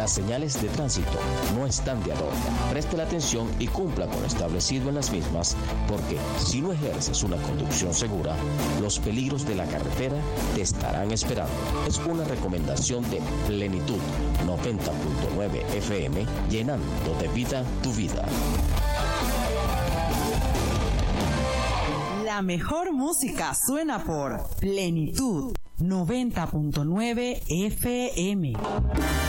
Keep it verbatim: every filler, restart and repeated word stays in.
Las señales de tránsito no están de adorno. Preste la atención y cumpla con lo establecido en las mismas, porque si no ejerces una conducción segura, los peligros de la carretera te estarán esperando. Es una recomendación de Plenitud noventa punto nueve F M, llenando de vida tu vida. La mejor música suena por Plenitud noventa punto nueve F M.